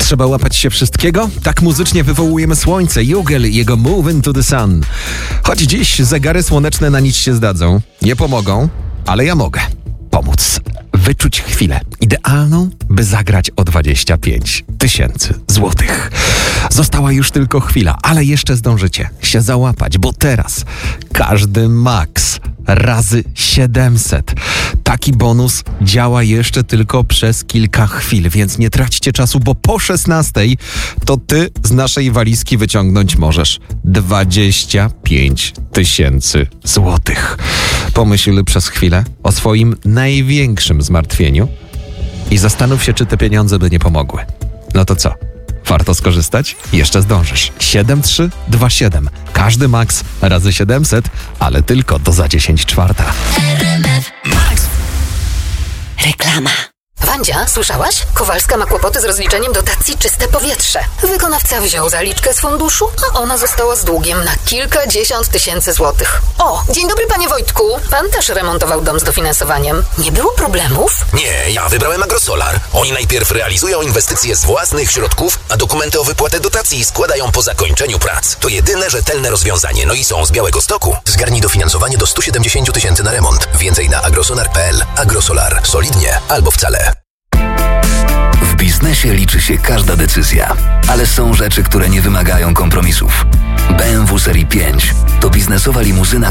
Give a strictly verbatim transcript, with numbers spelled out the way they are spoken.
Trzeba łapać się wszystkiego? Tak muzycznie wywołujemy słońce. Jugel i jego Move into the Sun. Choć dziś zegary słoneczne na nic się zdadzą. Nie pomogą, ale ja mogę pomóc. Wyczuć chwilę idealną, by zagrać o dwadzieścia pięć tysięcy złotych. Została już tylko chwila, ale jeszcze zdążycie się załapać, bo teraz każdy maks razy siedemset. Taki bonus działa jeszcze tylko przez kilka chwil, więc nie traćcie czasu, bo po szesnastej to ty z naszej walizki wyciągnąć możesz dwadzieścia pięć tysięcy złotych. Pomyśl przez chwilę o swoim największym zmartwieniu i zastanów się, czy te pieniądze by nie pomogły. No to co? Warto skorzystać? Jeszcze zdążysz. siedem trzy dwa siedem. Każdy maks razy siedemset, ale tylko do za dziesięć czwarta. Max. Reklama. Wandzia, słyszałaś? Kowalska ma kłopoty z rozliczeniem dotacji Czyste Powietrze. Wykonawca wziął zaliczkę z funduszu, a ona została z długiem na kilkadziesiąt tysięcy złotych. O, dzień dobry panie Wojtku. Pan też remontował dom z dofinansowaniem. Nie było problemów? Nie, ja wybrałem Agrosolar. Oni najpierw realizują inwestycje z własnych środków, a dokumenty o wypłatę dotacji składają po zakończeniu prac. To jedyne rzetelne rozwiązanie, no i są z Białegostoku. Zgarnij dofinansowanie do stu siedemdziesięciu tysięcy na remont. Więcej na agrosolar kropka p l. Agrosolar. Solidnie albo wcale. W biznesie liczy się każda decyzja, ale są rzeczy, które nie wymagają kompromisów. B M W Serii pięć to biznesowa limuzyna,